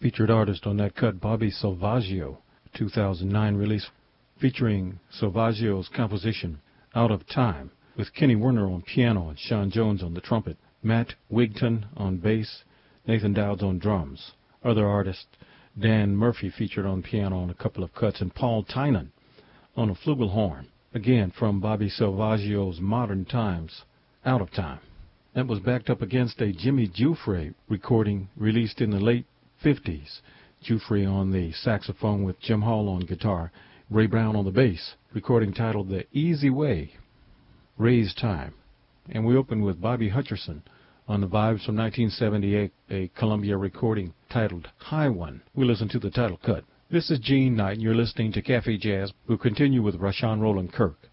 Featured artist on that cut, Bobby Salvaggio, 2009 release, featuring Salvaggio's composition, Out of Time, with Kenny Werner on piano and Sean Jones on the trumpet, Matt Wigton on bass, Nathan Dowds on drums. Other artists, Dan Murphy featured on piano on a couple of cuts, and Paul Tynan on a flugelhorn. Again, from Bobby Salvaggio's Modern Times, Out of Time. That was backed up against a Jimmy Giuffre recording released in the late 50s. Giuffre on the saxophone with Jim Hall on guitar, Ray Brown on the bass, recording titled The Easy Way, Ray's Time. And we opened with Bobby Hutcherson on the Vibes from 1978, a Columbia recording titled High One. We listen to the title cut. This is Gene Knight, and you're listening to Cafe Jazz. We'll continue with Rashawn Roland Kirk.